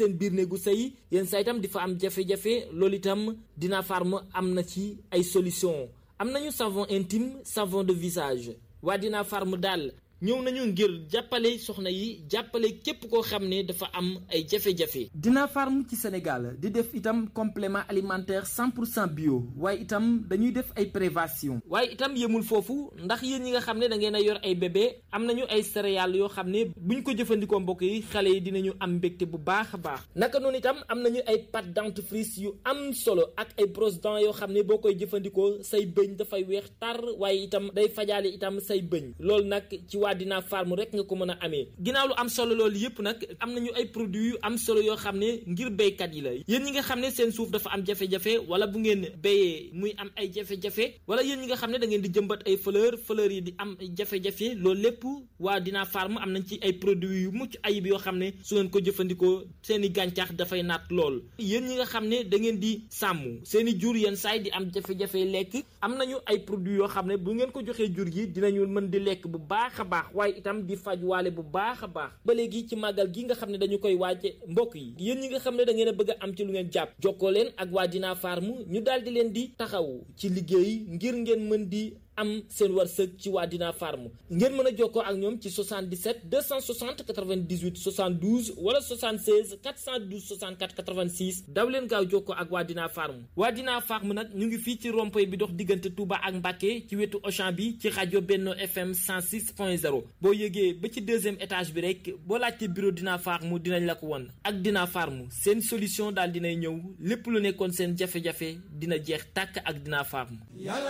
seen biir néegu sëy yenn saa itam di fa am jafe-jafe loolu itam Dina Farm am na ci ay solution am nañu savon intime savon de visage waa Dina Farm daal ñëw nañu ngir jàppale soxna yi jàppale képp koo xam ne dafa am ay jafe-jafe. Dina Farm ci Sénégal di def itam complément alimentaire 100% bio waaye itam dañuy def ay prévention waaye itam yemul foofu ndax yéen ñi nga xam ne da ngeen a yor ay bébé am nañu ay céréales yoo xam ne buñ ko jëfandikoo mbokk yi xale yi dinañu am mbégte bu baax a baax naka noonu itam am nañu ay pâte dentifrice yu am solo ak ay brosse dents yoo xam ne boo koy jëfandikoo say bëñ dafay weex tar waaye itam day fajaale itam say bëñ loolu nag ci Dina Farm rek nga ko mën a amee ginnaaw lu am solo loolu yëpp nag am nañu ay produits yu am solo yoo xam ne ngir béykat yi la yéen ñi nga xam ne seen suuf dafa am jafe-jafe wala bu ngeen béyee muy am ay jafe-jafe wala yéen ñi nga xam ne da ngeen di jëmbat ay fleur yi di am jafe-jafe loolu lépp waa Dina Farm am nañ ci ay produits yu mucc ayib yoo xam ne su ngeen ko jëfandikoo seen i gàncax dafay naat lool yéen ñi nga xam ne da ngeen di sàmm seen i jur yenn saay di am jafe-jafe lekk am nañu ay produits yoo xam ne bu ngeen ko joxee jur gi dinañu mën di lekk bu baax a baax waaye itam di faj waale bu baax a baax ba léegi ci màggal gi nga xam ne dañu koy waaje mbokk yi yéen ñi nga xam ne da ngeen a bëgg a am ci lu ngeen jàpp jokkoo leen ak waa Dina Farm ñu daal di leen di taxaw ci liggéey ngir ngeen mën di am seen wërsëg ci waa Dina Farm ngeen mën a jokkoo ak ñoom ci 77 260 98 72 wala 76 412 64 86 daw leen gaaw jokkoo ak waa Dina Farm waa Dina Farm nag ñu ngi fii ci rond-point bi dox diggante Touba ak Mbacké ci wetu Auchan bi ci rajo Benno FM 106.0 boo yëgee ba ci deuxième étage bi rek boo laajte bureau Dina Farm dinañ la ko won ak Dina Farm seen solution daal dinay ñëw lépp lu nekkoon seen jafe-jafe dina jeex tàkk ak Dina Farm